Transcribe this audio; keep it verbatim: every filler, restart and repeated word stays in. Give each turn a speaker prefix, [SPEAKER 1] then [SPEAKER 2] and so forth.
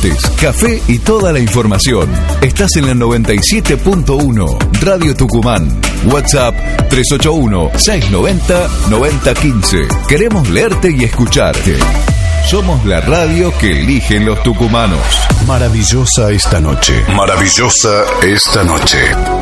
[SPEAKER 1] deportes, café y toda la información. Estás en la noventa y siete punto uno, Radio Tucumán. WhatsApp tres ocho uno, seis nueve cero, nueve cero uno cinco. Queremos leerte y escucharte. Somos la radio que eligen los tucumanos.
[SPEAKER 2] Maravillosa esta noche. Maravillosa esta noche.